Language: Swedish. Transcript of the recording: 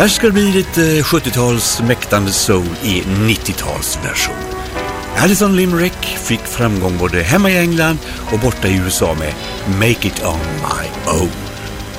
Här ska det bli lite 70-tals mäktande soul i 90-talsversion. Alison Limerick fick framgång både hemma i England och borta i USA med Make It On My Own.